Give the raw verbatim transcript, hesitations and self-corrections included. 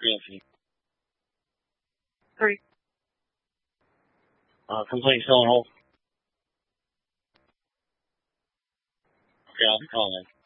Nancy. Three. Uh, complete still on hold. Okay, I'll call in.